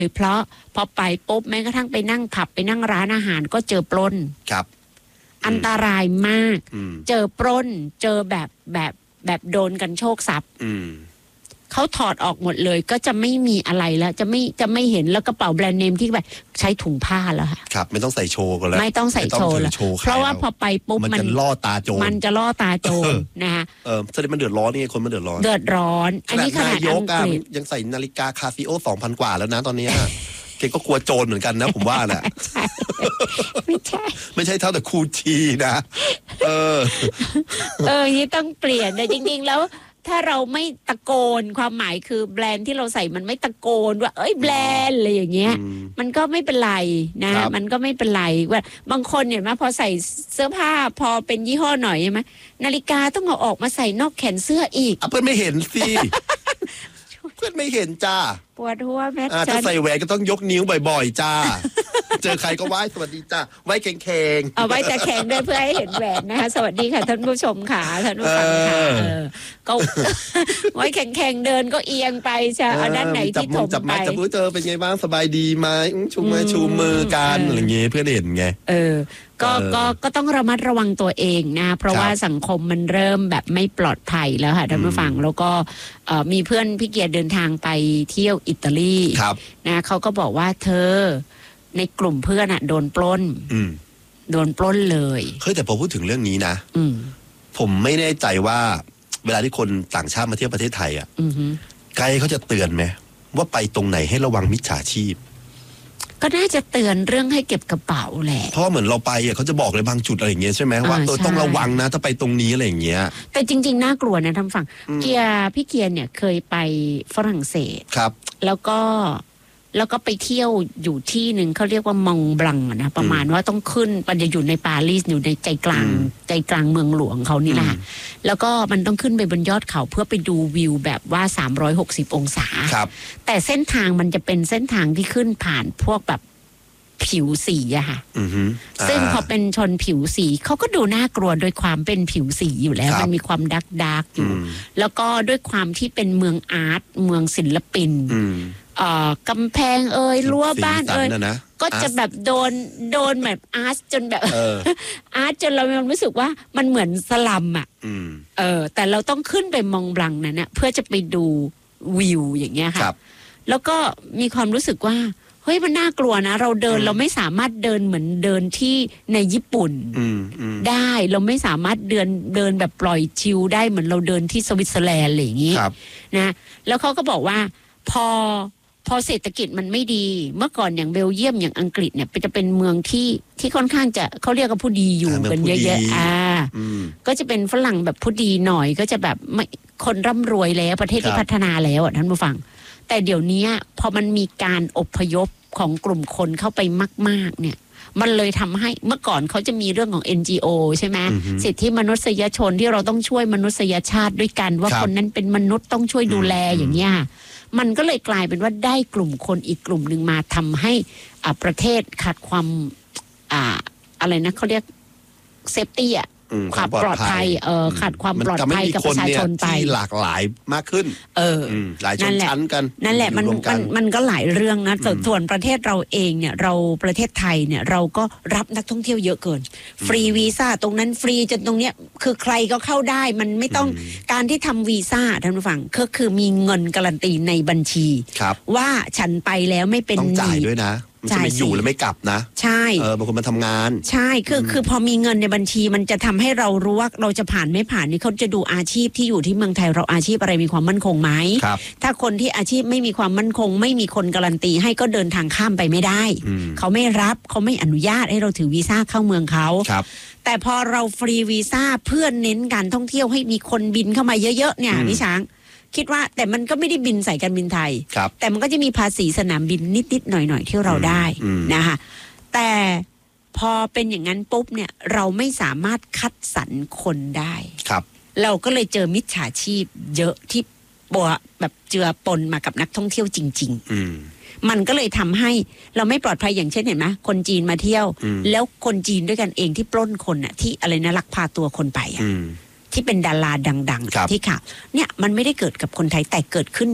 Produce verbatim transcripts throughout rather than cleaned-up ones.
ยเพราะพอไปปุ๊บแม้กระทั่งไปนั่งผับไปนั่งร้านอาหารก็เจอปล้นครับอันตรายมากเจอปล้นเจอแบบแบบแบบโดนกันโชคทรัพย์เขาถอดออกหมดเลยก็จะไม่มีอะไรแล้วจะไม่จะไม่เห็นแล้วกระเป๋าแบรนด์เนมที่แบบใช้ถุงผ้าแล้วค่ะครับไม่ต้องใส่โชว์กันแล้วไม่ต้องใส่โชว์แล้วเพราะว่าพอไปปุ๊บมันจะล่อตาโจรมันจะล่อตาโจรนะคะเออแสดงมันเดือดร้อนนี่คนมันเดือดร้อนเดือดร้อนอันนี้ขนาดอังกฤษยังใส่นาฬิกาคาซิโอสองพันกว่าแล้วนะตอนนี้แกก็กลัวโจรเหมือนกันนะผมว่าแหละไม่ใช่ไม่ใช่เท่าแต่คูชีนะเออเออนี่ต้องเปลี่ยนแต่จริงๆแล้วถ้าเราไม่ตะโกนความหมายคือแบรนด์ที่เราใส่มันไม่ตะโกนว่าเอ้ยแบรนด์อะไรอย่างเงี้ยมันก็ไม่เป็นไรนะมันก็ไม่เป็นไรว่าบางคนเนี่ยมาพอใส่เสื้อผ้าพอเป็นยี่ห้อหน่อยใช่ไหมนาฬิกาต้องเอาออกมาใส่นอกแขนเสื้ออีกเพื่อนไม่เห็นสิเพื่อนไม่เห็นจ้าปวดหัวแม่ถ้าใส่แหวนก็ต้องยกนิ้วบ่อยๆจ้าเจอใครก็ไหว้สวัสดีจ้าไหว้แข็งๆเอาไหว้แต่แข็งด้วยเพื่อให้เห็นแหวนนะคะสวัสดีค่ะท่านผู้ชมค่ะท่านผู้ฟังค่ะก็ไหว้แข็งๆเดินก็เอียงไปจะเอาด้านไหนที่ถมไปจับมือจับมือเจอเป็นไงบ้างสบายดีไหมชูมือชูมือกันอะไรเงี้ยเพื่อนเห็นไงเออก็ก็ก็ต้องระมัดระวังตัวเองนะเพราะว่าสังคมมันเริ่มแบบไม่ปลอดภัยแล้วค่ะท่านผู้ฟังแล้วก็มีเพื่อนพี่เกียรติเดินทางไปเที่ยวอิตาลีนะเขาก็บอกว่าเธอในกลุ่มเพื่อนอะโดนปล้นโดนปล้นเลยเฮ้ยแต่พอพูดถึงเรื่องนี้นะผมไม่แน่ใจว่าเวลาที่คนต่างชาติมาเที่ยวประเทศไทยอะไกด์เขาจะเตือนไหมว่าไปตรงไหนให้ระวังมิจฉาชีพก็น่าจะเตือนเรื่องให้เก็บกระเป๋าแหละเพราะเหมือนเราไปอ่ะเขาจะบอกเลยบางจุดอะไรอย่างเงี้ยใช่ไหมว่าเออต้องระวังนะถ้าไปตรงนี้อะไรอย่างเงี้ยแต่จริงๆน่ากลัวนะท่านฟังเกียร์พี่เกียร์เนี่ยเคยไปฝรั่งเศสครับแล้วก็แล้วก็ไปเที่ยวอยู่ที่หนึ่งเขาเรียกว่ามองบลังนะประมาณว่าต้องขึ้นมันจะอยู่ในปารีสอยู่ในใจกลางใจกลางเมืองหลวงเขานี่แหละแล้วก็มันต้องขึ้นไปบนยอดเขาเพื่อไปดูวิวแบบว่าสามร้อยหกสิบองศาแต่เส้นทางมันจะเป็นเส้นทางที่ขึ้นผ่านพวกแบบผิวสีอะค่ะซึ่งพอเป็นชนผิวสีเขาก็ดูน่ากลัวโดยความเป็นผิวสีอยู่แล้วมันมีความดักดักอยู่แล้วก็ด้วยความที่เป็นเมืองอาร์ตเมืองศิลปินกำแพงเอ่ยรั้วบ้านเอ่ยก็จะแบบโดนโดนแบบอาร์ตจนแบบอาร์ตจนเรามีความรู้สึกว่ามันเหมือนสลัมอ่ะเออแต่เราต้องขึ้นไปมองบลังนั่นนะเพื่อจะไปดูวิวอย่างเงี้ยค่ะแล้วก็มีความรู้สึกว่าเฮ้ยมันน่ากลัวนะเราเดินเราไม่สามารถเดินเหมือนเดินที่ในญี่ปุ่นได้เราไม่สามารถเดินเดินแบบปล่อยชิลได้เหมือนเราเดินที่สวิตเซอร์แลนด์อะไรอย่างนี้นะแล้วเขาก็บอกว่าพอพอเศรษฐกิจมันไม่ดีเมื่อก่อนอย่างเบลเยียมอย่างอังกฤษเนี่ยจะเป็นเมืองที่ที่ค่อนข้างจะเขาเรียกว่าผู้ดีอยู่กันเยอะๆอ่าก็จะเป็นฝรั่งแบบผู้ดีหน่อยก็จะแบบไม่คนร่ำรวยแล้วประเทศที่พัฒนาแล้วอ่ะท่านผู้ฟังแต่เดี๋ยวนี้พอมันมีการอพยพของกลุ่มคนเข้าไปมากๆเนี่ยมันเลยทำให้เมื่อก่อนเขาจะมีเรื่องของ เอ็น จี โอ ใช่ไหมสิทธิมนุษยชนที่เราต้องช่วยมนุษยชาติด้วยกันว่าคนนั้นเป็นมนุษย์ต้องช่วยดูแลอย่างเงี้ยมันก็เลยกลายเป็นว่าได้กลุ่มคนอีกกลุ่มหนึ่งมาทำให้อ่าประเทศขาดความอ่าอะไรนะเขาเรียกเซฟตี้อ่ะความปลอดภัยเออขาดความปลอดภัยกับประชาชนไปที่หลากหลายมากขึ้นเออหลายชนชั้นกันนั่นแหละมันมันมันก็หลายเรื่องนะส่วนประเทศเราเองเนี่ยเราประเทศไทยเนี่ยเราก็รับนักท่องเที่ยวเยอะเกินฟรีวีซ่าตรงนั้นฟรีจนตรงเนี้ยคือใครก็เข้าได้มันไม่ต้องการที่ทำวีซ่าท่านผู้ฟังก็คือมีเงินการันตีในบัญชีว่าฉันไปแล้วไม่เป็นต้องจ่ายด้วยนะมันจะไม่อยู่แล้วไม่กลับนะใช่เออบางคนมาทำงานใช่คือคือพอมีเงินในบัญชีมันจะทำให้เรารู้ว่าเราจะผ่านไม่ผ่านนี่เขาจะดูอาชีพที่อยู่ที่เมืองไทยเราอาชีพอะไรมีความมั่นคงไหมถ้าคนที่อาชีพไม่มีความมั่นคงไม่มีคนการันตีให้ก็เดินทางข้ามไปไม่ได้เขาไม่รับเขาไม่อนุญาตให้เราถือวีซ่าเข้าเมืองเขาแต่พอเราฟรีวีซ่าเพื่อเน้นการท่องเที่ยวให้มีคนบินเข้ามาเยอะๆเนี่ยพี่ช้างคิดว่าแต่มันก็ไม่ได้บินใส่การบินไทยแต่มันก็จะมีภาษีสนามบินนิดๆหน่อยๆที่เราได้นะคะแต่พอเป็นอย่างนั้นปุ๊บเนี่ยเราไม่สามารถคัดสรรคนได้ครับเราก็เลยเจอมิจฉาชีพเยอะที่บัวแบบเจือปนมากับนักท่องเที่ยวจริงๆมันก็เลยทำให้เราไม่ปลอดภัยอย่างเช่นเห็นไหมคนจีนมาเที่ยวแล้วคนจีนด้วยกันเองที่ปล้นคนอ่ะที่อะไรนะลักพาตัวคนไปอ่ะที่เป็นดาราดังๆที่ค่ะเนี่ยมันไม่ได้เกิดกับคนไทยแต่เกิดขึ้นใน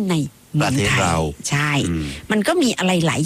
ประเทศเราใช่ มันก็มีอะไรหลาย